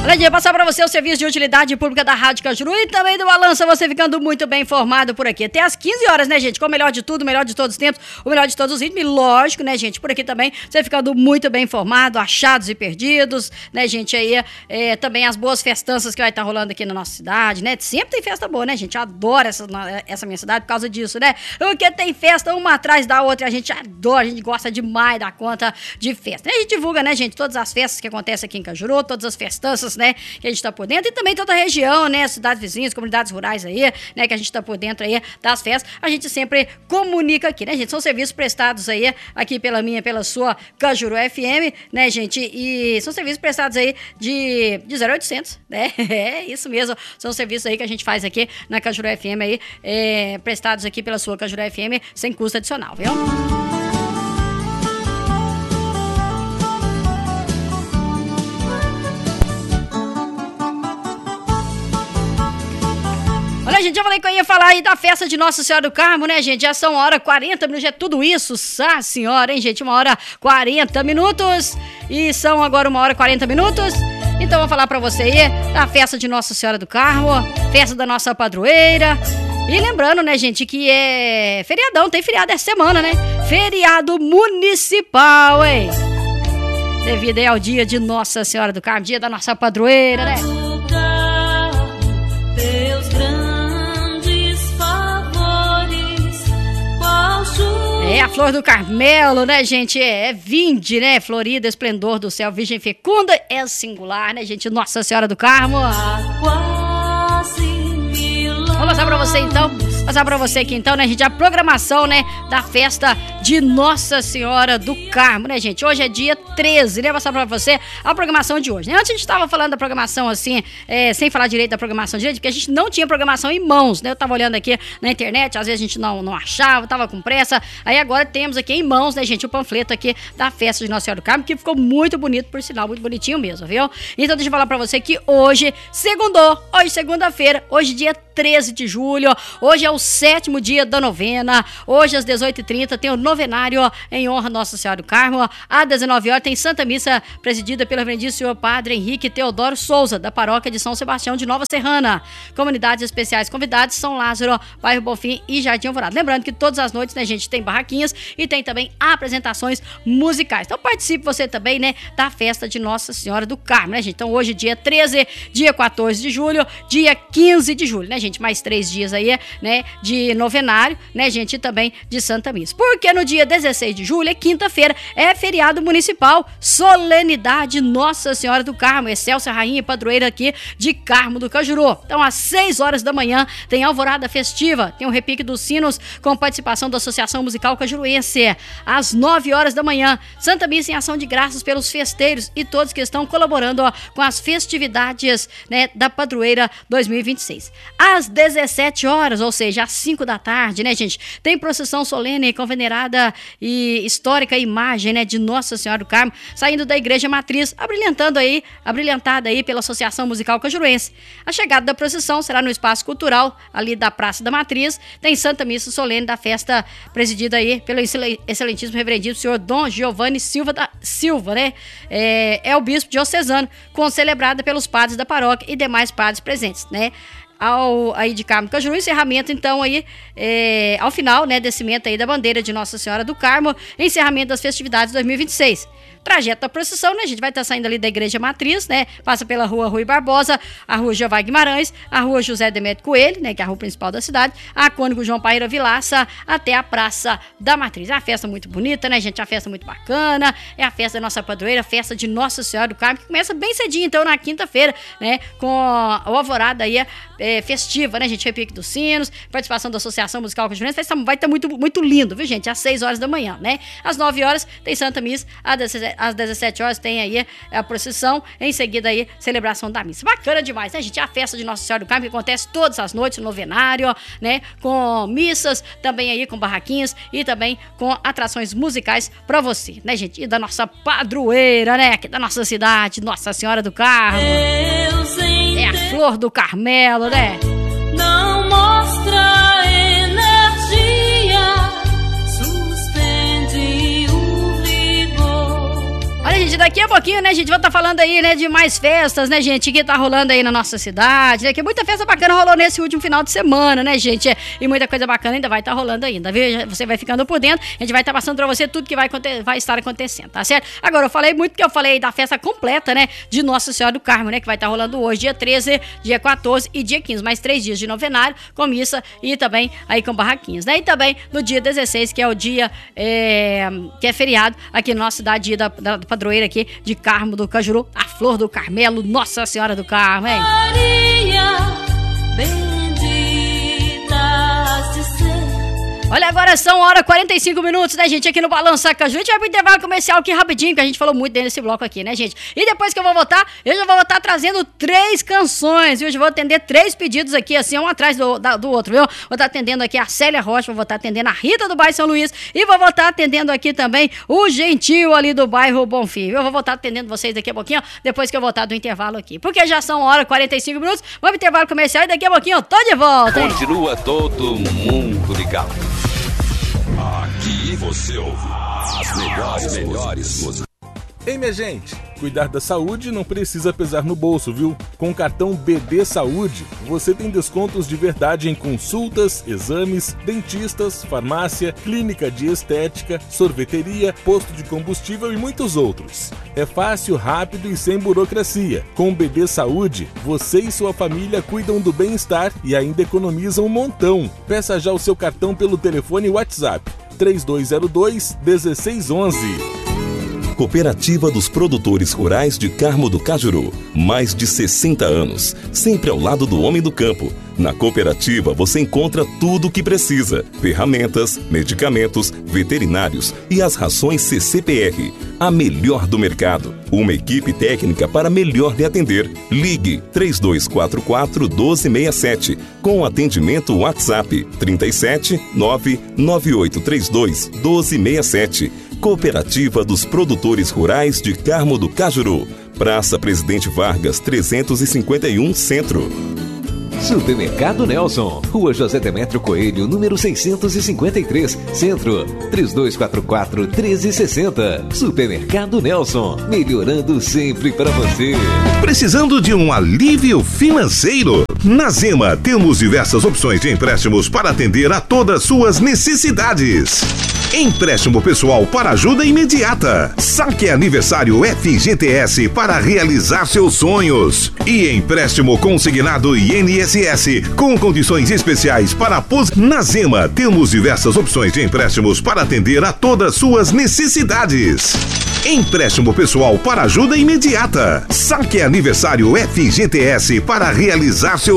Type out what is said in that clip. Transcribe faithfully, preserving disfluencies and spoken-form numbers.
Olha, dia, passar para você o serviço de utilidade pública da Rádio Cajuru e também do Balança, você ficando muito bem informado por aqui. Até às quinze horas, né, gente? Com o melhor de tudo, o melhor de todos os tempos, o melhor de todos os ritmos. E lógico, né, gente? Por aqui também, você ficando muito bem informado, achados e perdidos, né, gente? Aí, é, também as boas festanças que vai estar rolando aqui na nossa cidade, né? Sempre tem festa boa, né, gente? Eu adoro essa, essa minha cidade por causa disso, né? Porque tem festa uma atrás da outra, a gente adora, a gente gosta demais da conta de festa. E a gente divulga, né, gente? Todas as festas que acontecem aqui em Cajuru, todas as festanças, né, que a gente tá por dentro, e também toda a região, né, cidades vizinhas, comunidades rurais aí, né, que a gente tá por dentro aí das festas, a gente sempre comunica aqui, né, gente, são serviços prestados aí, aqui pela minha, pela sua Cajuru F M, né, gente, e são serviços prestados aí de, de zero oitocentos, né, é isso mesmo, são serviços aí que a gente faz aqui na Cajuru F M aí, é, prestados aqui pela sua Cajuru F M, sem custo adicional, viu? Olha, gente, já falei que eu ia falar aí da festa de Nossa Senhora do Carmo, né, gente? Já são uma hora e quarenta minutos, já é tudo isso, ah, senhora, hein, gente? Uma hora e quarenta minutos e são agora uma hora e quarenta minutos. Então, eu vou falar pra você aí da festa de Nossa Senhora do Carmo, festa da nossa padroeira. E lembrando, né, gente, que é feriadão, tem feriado essa semana, né? Feriado municipal, hein? Devido aí ao dia de Nossa Senhora do Carmo, dia da nossa padroeira, né? É a flor do Carmelo, né, gente? É, é vinde, né? Florida, esplendor do céu, virgem fecunda, é singular, né, gente? Nossa Senhora do Carmo. Vou mostrar pra você, então. Passar pra você aqui, então, né, gente? A programação, né, da festa de Nossa Senhora do Carmo, né, gente? Hoje é dia treze, né? Vou mostrar pra você a programação de hoje, né? Antes a gente tava falando da programação, assim, é, sem falar direito da programação direito, porque a gente não tinha programação em mãos, né? Eu tava olhando aqui na internet, às vezes a gente não, não achava, tava com pressa. Aí agora temos aqui em mãos, né, gente, o panfleto aqui da festa de Nossa Senhora do Carmo, que ficou muito bonito, por sinal, muito bonitinho mesmo, viu? Então deixa eu falar pra você que hoje, segundou, hoje segunda-feira, hoje dia treze de julho, hoje é o sétimo dia da novena, hoje às dezoito e trinta tem o novenário em honra a Nossa Senhora do Carmo, às dezenove horas tem Santa Missa presidida pelo reverendíssimo senhor Padre Henrique Teodoro Souza, da paróquia de São Sebastião de Nova Serrana. Comunidades especiais convidados, São Lázaro, Bairro Bonfim e Jardim Alvorada. Lembrando que todas as noites, né, gente, tem barraquinhas e tem também apresentações musicais. Então participe você também, né, da festa de Nossa Senhora do Carmo, né, gente? Então hoje dia treze, dia quatorze de julho, dia quinze de julho, né, gente? Mais três dias aí, né, de novenário, né, gente, e também de Santa Missa. Porque no dia dezesseis de julho, é quinta-feira, é feriado municipal, solenidade Nossa Senhora do Carmo, excelsa rainha e padroeira aqui de Carmo do Cajuru. Então, às seis horas da manhã, tem alvorada festiva, tem o repique dos sinos com participação da Associação Musical Cajuruense. Às nove horas da manhã, Santa Missa em ação de graças pelos festeiros e todos que estão colaborando, ó, com as festividades, né, da padroeira dois mil e vinte e seis. Às dezessete horas, ou seja, às cinco da tarde, né, gente? Tem procissão solene com venerada e histórica imagem, né, de Nossa Senhora do Carmo, saindo da Igreja Matriz, abrilhantando aí, abrilhantada aí pela Associação Musical Cajuruense. A chegada da procissão será no espaço cultural, ali da Praça da Matriz. Tem Santa Missa solene da festa, presidida aí pelo excelentíssimo reverendíssimo senhor Dom Giovanni Silva, da, Silva, né? É, é o bispo diocesano, com celebrada pelos padres da paróquia e demais padres presentes, né? Ao, aí de Carmo do Cajuru, encerramento então aí, é, ao final, né, descimento aí da bandeira de Nossa Senhora do Carmo, encerramento das festividades de dois mil e vinte e seis. Trajeto da procissão, né, a gente vai estar saindo ali da Igreja Matriz, né, passa pela rua Rui Barbosa, a rua Jeová Guimarães, a rua José Demétrio Coelho, né, que é a rua principal da cidade, a Cônigo João Paeira Vilaça, até a Praça da Matriz. É uma festa muito bonita, né, gente, é uma festa muito bacana, é a festa da nossa padroeira, festa de Nossa Senhora do Carmo, que começa bem cedinho, então, na quinta-feira, né, com a alvorada aí, é, festiva, né, gente, repique dos sinos, participação da Associação Musical Cajuruense, vai estar muito, muito lindo, viu, gente, às seis horas da manhã, né, às nove horas tem Santa Missa, às dezessete horas tem aí a procissão, em seguida aí celebração da missa. Bacana demais, né, gente? A festa de Nossa Senhora do Carmo que acontece todas as noites no novenário, né, com missas, também aí com barraquinhas e também com atrações musicais pra você, né, gente? E da nossa padroeira, né, aqui da nossa cidade, Nossa Senhora do Carmo. É a flor do Carmelo, né? Não mostra energia, suspende o vigor. Olha, gente, daqui a pouquinho, né, a gente vai estar tá falando aí, né, de mais festas, né, gente, que tá rolando aí na nossa cidade, né, que muita festa bacana rolou nesse último final de semana, né, gente, e muita coisa bacana ainda vai estar tá rolando ainda, viu? Você vai ficando por dentro, a gente vai estar tá passando pra você tudo que vai, vai estar acontecendo, tá certo? Agora, eu falei muito que eu falei da festa completa, né, de Nossa Senhora do Carmo, né, que vai estar tá rolando hoje, dia treze, dia quatorze e dia quinze, mais três dias de novenário, com missa e também aí com barraquinhas, né, e também no dia dezesseis, que é o dia, é, que é feriado aqui na nossa cidade, dia da, da padroeira aqui de Carmo do Cajuru, a Flor do Carmelo, Nossa Senhora do Carmo, hein? Maria, bendita has de ser. Olha, agora são hora e quarenta e cinco minutos, né, gente, aqui no Balança Caju. A gente vai pro intervalo comercial aqui rapidinho, que a gente falou muito dele nesse bloco aqui, né, gente? E depois que eu vou votar, eu já vou votar trazendo três canções, viu? Eu já vou atender três pedidos aqui, assim, um atrás do, da, do outro, viu? Vou estar atendendo aqui a Célia Rocha, vou estar atendendo a Rita do bairro São Luís e vou estar atendendo aqui também o Gentil ali do bairro Bonfim. Eu vou estar atendendo vocês daqui a pouquinho, depois que eu voltar do intervalo aqui. Porque já são hora e quarenta e cinco minutos, vamos pro intervalo comercial e daqui a pouquinho eu tô de volta, hein? Continua todo mundo ligado. Aqui você ouve as melhores, melhores músicas. Ei, minha gente, cuidar da saúde não precisa pesar no bolso, viu? Com o cartão B D Saúde, você tem descontos de verdade em consultas, exames, dentistas, farmácia, clínica de estética, sorveteria, posto de combustível e muitos outros. É fácil, rápido e sem burocracia. Com o B D Saúde, você e sua família cuidam do bem-estar e ainda economizam um montão. Peça já o seu cartão pelo telefone WhatsApp três dois zero dois, um seis um um. Cooperativa dos Produtores Rurais de Carmo do Cajuru. Mais de sessenta anos, sempre ao lado do homem do campo. Na cooperativa você encontra tudo o que precisa: ferramentas, medicamentos, veterinários e as rações C C P R. A melhor do mercado. Uma equipe técnica para melhor lhe atender. Ligue três dois quatro quatro, um dois seis sete com atendimento WhatsApp trinta e sete, nove nove oito três dois, um dois seis sete. Cooperativa dos Produtores Rurais de Carmo do Cajuru. Praça Presidente Vargas, trezentos e cinquenta e um, Centro. Supermercado Nelson, Rua José Demétrio Coelho, número seiscentos e cinquenta e três, Centro, três dois quatro quatro, um três seis zero. Supermercado Nelson, melhorando sempre para você. Precisando de um alívio financeiro? Na Zema temos diversas opções de empréstimos para atender a todas suas necessidades. Empréstimo pessoal para ajuda imediata. Saque aniversário F G T S para realizar seus sonhos. E empréstimo consignado I N S S com condições especiais para pos... Na Zema temos diversas opções de empréstimos para atender a todas suas necessidades. Empréstimo pessoal para ajuda imediata. Saque aniversário F G T S para realizar seus